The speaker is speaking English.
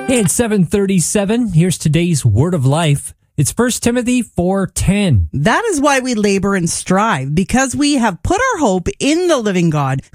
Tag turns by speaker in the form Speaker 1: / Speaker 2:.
Speaker 1: It's 7:37. Here's today's word of life. It's 1 Timothy 4:10.
Speaker 2: That is why we labor and strive, because we have put our hope in the living God,